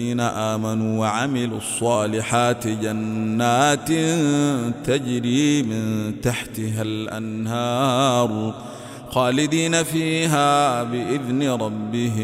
الذين آمنوا وعملوا الصالحات جنات تجري من تحتها الأنهار خالدين فيها بإذن ربهم